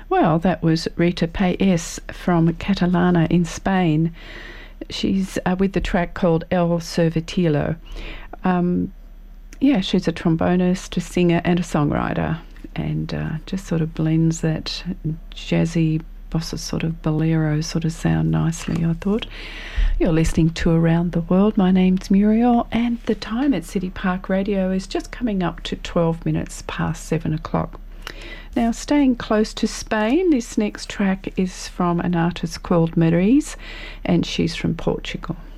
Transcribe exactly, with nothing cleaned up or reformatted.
Well, that was Rita Paes from Catalana in Spain. She's uh, with the track called El Servitillo. Um, yeah, she's a trombonist, a singer and a songwriter, and uh, just sort of blends that jazzy, bossa sort of bolero sort of sound nicely, I thought. You're listening to Around the World. My name's Muriel, and the time at City Park Radio is just coming up to twelve minutes past seven o'clock. Now, staying close to Spain, this next track is from an artist called Marise, and she's from Portugal.